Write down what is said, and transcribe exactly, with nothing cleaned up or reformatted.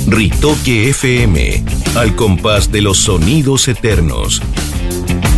Ritoque F M, al compás de los sonidos eternos.